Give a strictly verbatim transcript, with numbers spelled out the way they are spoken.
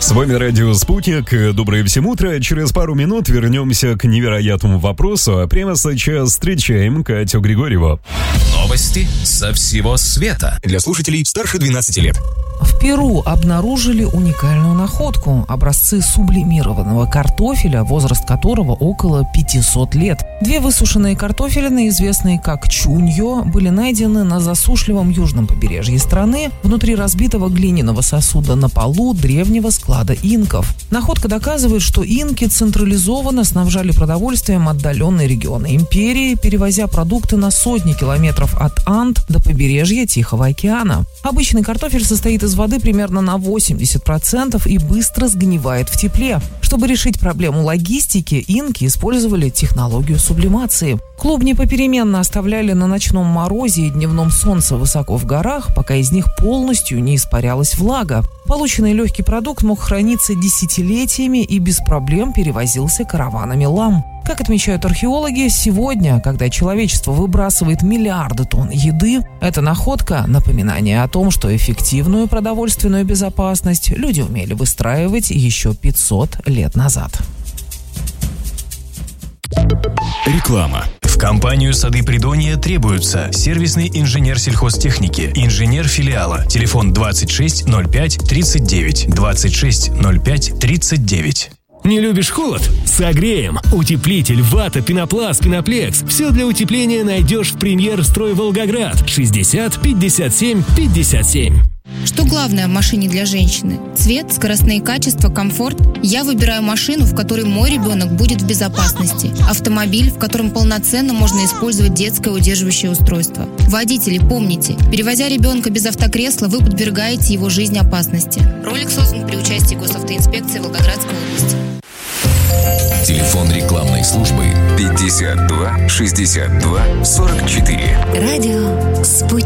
С вами радио «Спутник». Доброе всем утро. Через пару минут вернемся к невероятному вопросу. А прямо сейчас встречаем Катю Григорьеву. Новости со всего света. Для слушателей старше двенадцати лет. В Перу обнаружили уникальную находку – образцы сублимированного картофеля, возраст которого около пятисот лет. Две высушенные картофелины, известные как чуньо, были найдены на засушливом южном побережье страны внутри разбитого глиняного сосуда на полу древнего склада инков. Находка доказывает, что инки централизованно снабжали продовольствием отдаленные регионы империи, перевозя продукты на сотни километров от Анд до побережья Тихого океана. Обычный картофель состоит из воды примерно на восемьдесят процентов и быстро сгнивает в тепле. Чтобы решить проблему логистики, инки использовали технологию сублимации. Клубни попеременно оставляли на ночном морозе и дневном солнце высоко в горах, пока из них полностью не испарялась влага. Полученный легкий продукт мог храниться десятилетиями и без проблем перевозился караванами лам. Как отмечают археологи, сегодня, когда человечество выбрасывает миллиарды тонн еды, эта находка – напоминание о том, что эффективную продовольственную безопасность люди умели выстраивать еще пятьсот лет назад. Реклама. В компанию «Сады Придонья» требуются сервисный инженер сельхозтехники, инженер филиала. Телефон двадцать шесть ноль пять тридцать девять, двадцать шесть ноль пять тридцать девять. Не любишь холод? Согреем! Утеплитель, вата, пенопласт, пеноплекс. Все для утепления найдешь в «Премьер Строй Волгоград». шестьдесят пятьдесят семь пятьдесят семь. Что главное в машине для женщины? Цвет, скоростные качества, комфорт? Я выбираю машину, в которой мой ребенок будет в безопасности. Автомобиль, в котором полноценно можно использовать детское удерживающее устройство. Водители, помните, перевозя ребенка без автокресла, вы подвергаете его жизни опасности. Ролик создан при участии госавтоинспекции Волгоградской области. Телефон рекламной службы пятьдесят два шестьдесят два сорок четыре. Радио «Спутник».